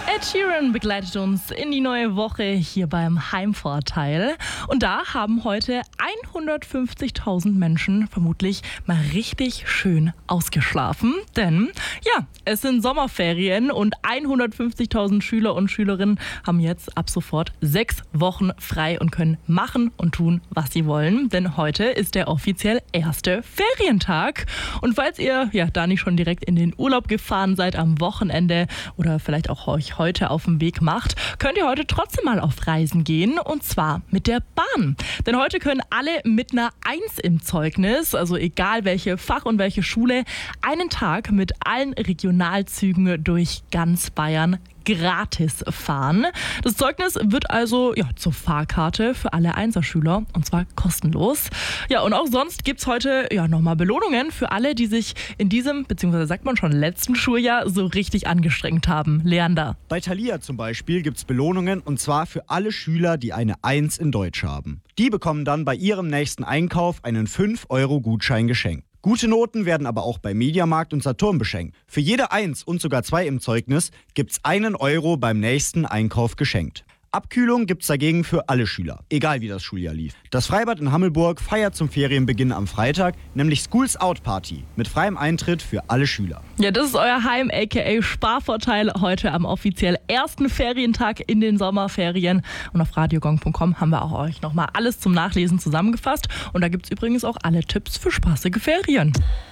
Ed Sheeran begleitet uns in die neue Woche hier beim Heimvorteil. Und da haben heute 150.000 Menschen vermutlich mal richtig schön ausgeschlafen. Denn ja, es sind Sommerferien und 150.000 Schüler und Schülerinnen haben jetzt ab sofort 6 Wochen frei und können machen und tun, was sie wollen. Denn heute ist der offiziell erste Ferientag. Und falls ihr da nicht schon direkt in den Urlaub gefahren seid am Wochenende oder vielleicht auch euch heute auf den Weg macht, könnt ihr heute trotzdem mal auf Reisen gehen, und zwar mit der Bahn. Denn heute können alle mit einer 1 im Zeugnis, also egal welche Fach und welche Schule, einen Tag mit allen Regionalzügen durch ganz Bayern gratis fahren. Das Zeugnis wird also zur Fahrkarte für alle Einserschüler, und zwar kostenlos. Ja, und auch sonst gibt es heute nochmal Belohnungen für alle, die sich in diesem, beziehungsweise sagt man schon letzten Schuljahr so richtig angestrengt haben. Leander. Bei Thalia zum Beispiel gibt es Belohnungen, und zwar für alle Schüler, die eine 1 in Deutsch haben. Die bekommen dann bei ihrem nächsten Einkauf einen 5-Euro-Gutschein geschenkt. Gute Noten werden aber auch bei Mediamarkt und Saturn beschenkt. Für jede 1 und sogar 2 im Zeugnis gibt's 1 Euro beim nächsten Einkauf geschenkt. Abkühlung gibt's dagegen für alle Schüler, egal wie das Schuljahr lief. Das Freibad in Hammelburg feiert zum Ferienbeginn am Freitag, nämlich Schools Out Party mit freiem Eintritt für alle Schüler. Ja, das ist euer Heim, aka Sparvorteil, heute am offiziell ersten Ferientag in den Sommerferien. Und auf radiogong.com haben wir auch euch nochmal alles zum Nachlesen zusammengefasst. Und da gibt's übrigens auch alle Tipps für spaßige Ferien.